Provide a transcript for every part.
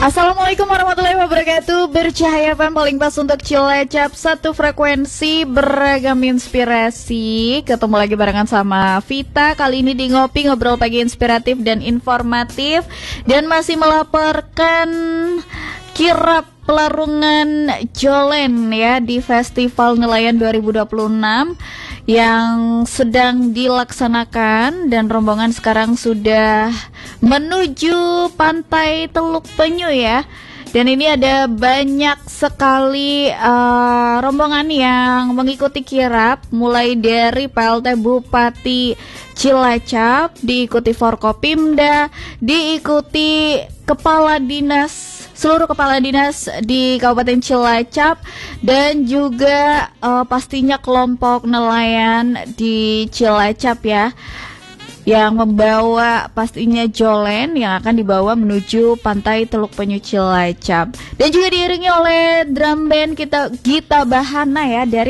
Assalamualaikum warahmatullahi wabarakatuh. Bercahaya FM paling pas untuk Cilacap, satu frekuensi beragam inspirasi. Ketemu lagi barengan sama Vita. Kali ini di Ngopi, ngobrol pagi inspiratif dan informatif. Dan masih melaporkan kirap Pelarungan Jolen ya di Festival Nelayan 2026 yang sedang dilaksanakan, dan rombongan sekarang sudah menuju pantai Teluk Penyu ya. Dan ini ada banyak sekali rombongan yang mengikuti kirap, mulai dari PLT Bupati Cilacap, diikuti Forkopimda, diikuti seluruh kepala dinas di Kabupaten Cilacap, dan juga pastinya kelompok nelayan di Cilacap ya, yang membawa pastinya Jolen yang akan dibawa menuju pantai Teluk Penyu Cilacap, dan juga diiringi oleh drum band Gita Bahana ya dari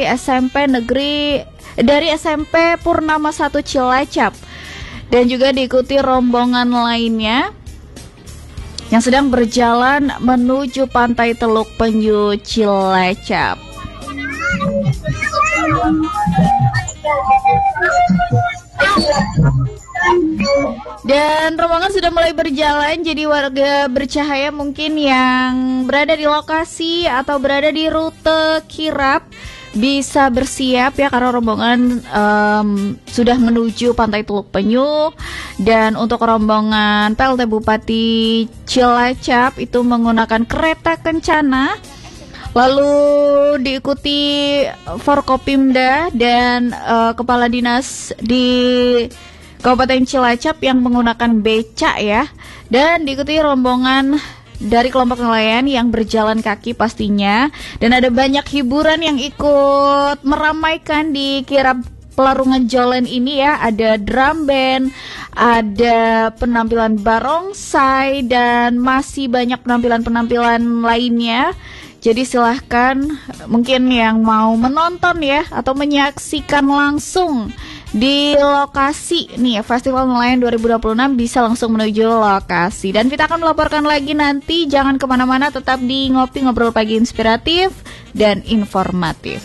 SMP Purnama 1 Cilacap, dan juga diikuti rombongan lainnya yang sedang berjalan menuju pantai Teluk Penyu Cilacap. Dan rombongan sudah mulai berjalan, jadi warga Bercahaya mungkin yang berada di lokasi atau berada di rute kirap bisa bersiap ya, karena rombongan sudah menuju pantai Teluk Penyu. Dan untuk rombongan PLT Bupati Cilacap itu menggunakan kereta kencana, lalu diikuti Forkopimda dan kepala dinas di Kabupaten Cilacap yang menggunakan becak ya, dan diikuti rombongan dari kelompok nelayan yang berjalan kaki pastinya. Dan ada banyak hiburan yang ikut meramaikan di kirap Pelarungan Jolen ini ya. Ada drum band, ada penampilan barongsai, dan masih banyak penampilan-penampilan lainnya. Jadi silahkan mungkin yang mau menonton ya, atau menyaksikan langsung di lokasi nih Festival Nelayan 2026 bisa langsung menuju lokasi. Dan kita akan melaporkan lagi nanti, jangan kemana-mana, tetap di Ngopi, ngobrol pagi inspiratif dan informatif.